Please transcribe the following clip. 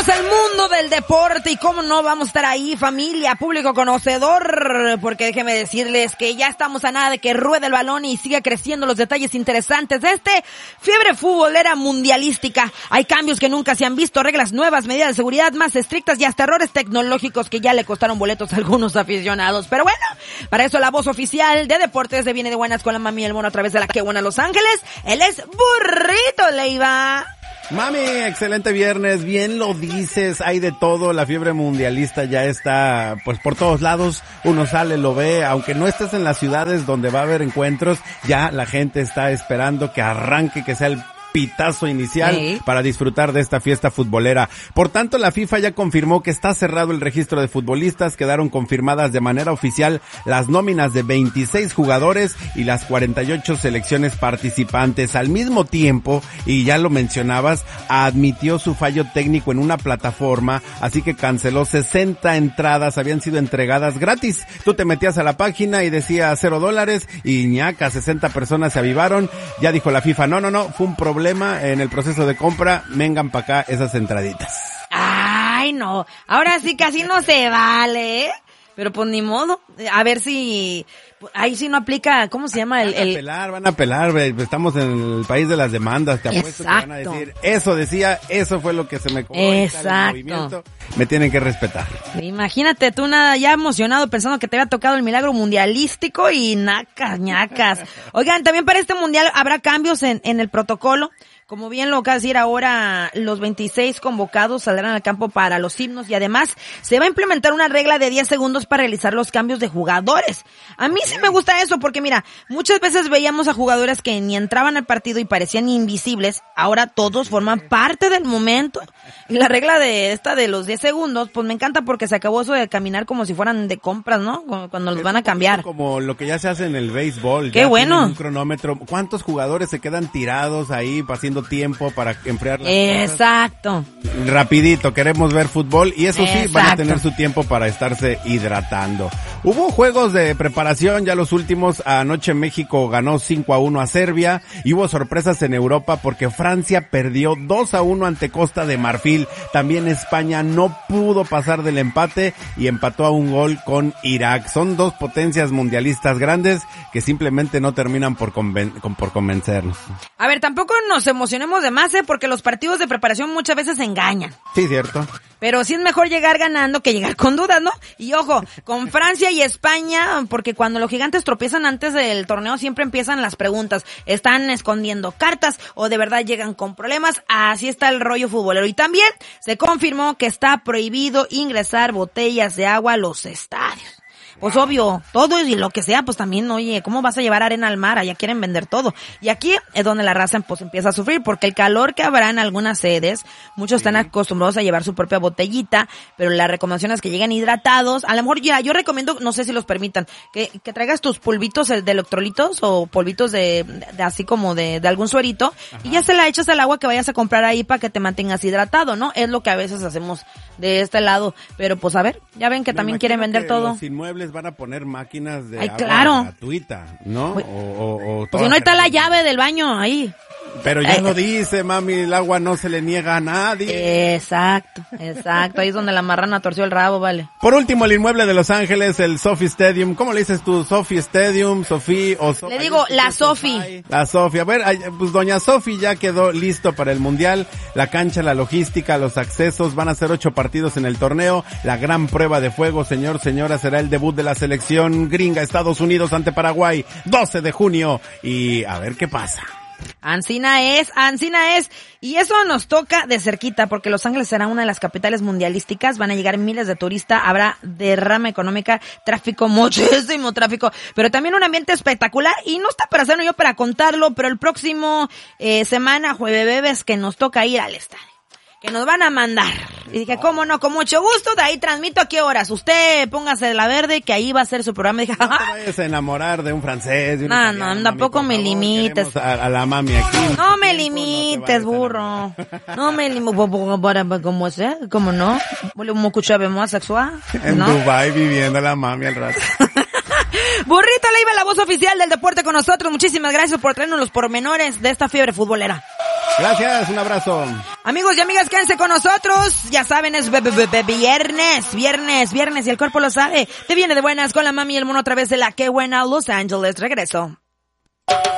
Bienvenidos al mundo del deporte y cómo no vamos a estar ahí, familia, público conocedor, porque déjenme decirles que ya estamos a nada de que ruede el balón y siga creciendo los detalles interesantes de fiebre futbolera mundialística. Hay cambios que nunca se han visto, reglas nuevas, medidas de seguridad más estrictas y hasta errores tecnológicos que ya le costaron boletos a algunos aficionados. Pero bueno, para eso la voz oficial de deportes de Viene de Buenas con la mami y el mono a través de la Que Buena Los Ángeles. Él es Burrito Leiva. Mami, excelente viernes, bien lo dices, hay de todo, la fiebre mundialista ya está pues por todos lados, uno sale, lo ve, aunque no estés en las ciudades donde va a haber encuentros, ya la gente está esperando que arranque, que sea el pitazo inicial para disfrutar de esta fiesta futbolera. Por tanto, la FIFA ya confirmó que está cerrado el registro de futbolistas, quedaron confirmadas de manera oficial las nóminas de 26 jugadores y las 48 selecciones participantes. Al mismo tiempo, y ya lo mencionabas, admitió su fallo técnico en una plataforma, así que canceló 60 entradas, habían sido entregadas gratis. Tú te metías a la página y decía $0 y ñaca, 60 personas se avivaron. Ya dijo la FIFA, no, fue un problema en el proceso de compra, vengan para acá esas entraditas. Ay, no, ahora sí casi no se vale, ¿eh? Pero pues ni modo, a ver si ahí sí no aplica, ¿cómo se llama? Van a apelar, estamos en el país de las demandas, te apuesto que van a decir, eso decía, eso fue lo que se me cobró. Exacto. Me tienen que respetar. Imagínate tú nada, ya emocionado pensando que te había tocado el milagro mundialístico y ñacas. Oigan, también para este mundial habrá cambios en el protocolo. Como bien lo acaba de decir ahora, los 26 convocados saldrán al campo para los himnos y además se va a implementar una regla de 10 segundos para realizar los cambios de jugadores. A mí sí me gusta eso porque mira, muchas veces veíamos a jugadores que ni entraban al partido y parecían invisibles, ahora todos forman parte del momento. Y la regla de los 10 segundos, pues me encanta porque se acabó eso de caminar como si fueran de compras, ¿no? Cuando los van a cambiar. Como lo que ya se hace en el béisbol. ¡Qué bueno! Un cronómetro. ¿Cuántos jugadores se quedan tirados ahí haciendo tiempo para enfriar las Exacto. cosas? Rapidito, queremos ver fútbol y eso sí, van a tener su tiempo para estarse hidratando. Hubo juegos de preparación, ya los últimos. Anoche México ganó 5-1 a Serbia y hubo sorpresas en Europa porque Francia perdió 2-1 ante Costa de Marfil. También España no pudo pasar del empate y empató a un gol con Irak. Son dos potencias mundialistas grandes que simplemente no terminan por convencernos. A ver, tampoco nos emocionemos de más, porque los partidos de preparación muchas veces engañan. Sí, cierto. Pero sí es mejor llegar ganando que llegar con dudas, ¿no? Y ojo, con Francia y España, porque cuando los gigantes tropiezan antes del torneo siempre empiezan las preguntas. ¿Están escondiendo cartas o de verdad llegan con problemas? Así está el rollo futbolero. Y también se confirmó que está prohibido ingresar botellas de agua a los estadios. Pues obvio, todo y lo que sea, pues también, oye, ¿cómo vas a llevar arena al mar? Allá quieren vender todo. Y aquí es donde la raza pues empieza a sufrir, porque el calor que habrá en algunas sedes, muchos están acostumbrados a llevar su propia botellita, pero la recomendación es que lleguen hidratados. A lo mejor ya, yo recomiendo, no sé si los permitan, que traigas tus polvitos de electrolitos o polvitos de así como de algún suerito, y ya se la echas al agua que vayas a comprar ahí para que te mantengas hidratado, ¿no? Es lo que a veces hacemos de este lado, pero pues a ver, ya ven que también quieren vender todo. Los inmuebles van a poner máquinas de agua gratuita, ¿no? Pues si no está la llave del baño ahí. Pero ya lo dice, mami, el agua no se le niega a nadie. Exacto. Ahí es donde la marrana torció el rabo, vale. Por último, el inmueble de Los Ángeles, el SoFi Stadium. ¿Cómo le dices tú? ¿SoFi Stadium? ¿Sofi? Le digo, la Sofi. La Sofi. A ver, pues doña Sofi ya quedó listo para el Mundial. La cancha, la logística, los accesos. Van a ser 8 partidos en el torneo. La gran prueba de fuego, señora, será el debut de la selección gringa Estados Unidos ante Paraguay. 12 de junio. Y a ver qué pasa. Ancina es, y eso nos toca de cerquita, porque Los Ángeles será una de las capitales mundialísticas, van a llegar miles de turistas, habrá derrama económica, tráfico, muchísimo tráfico, pero también un ambiente espectacular, y no está para hacerlo yo para contarlo, pero el próximo semana, jueves, que nos toca ir al estadio, que nos van a mandar. Y dije, ¿cómo no? Con mucho gusto, de ahí transmito a qué horas. Usted póngase de la verde, que ahí va a ser su programa. Y dije, no te vayas a enamorar de un francés, de un italiano, tampoco me limites. A la mami aquí. No me limites, burro. No me limites. ¿Cómo es? ¿Cómo no? ¿Cómo escuchábamos sexual? En Dubái viviendo la mami al rato. Burrito Leiva, la voz oficial del deporte con nosotros. Muchísimas gracias por traernos los pormenores de esta fiebre futbolera. Gracias, un abrazo. Amigos y amigas, quédense con nosotros. Ya saben, es viernes y el cuerpo lo sabe. Te viene de buenas con la mami y el mono a través de la Qué Buena Los Ángeles. Regreso.